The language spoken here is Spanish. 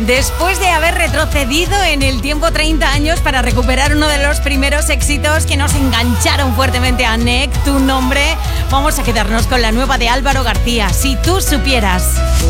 Después de haber retrocedido en el tiempo 30 años para recuperar uno de los primeros éxitos que nos engancharon fuertemente a NEC, Tu Nombre, vamos a quedarnos con la nueva de Álvaro García, Si tú supieras.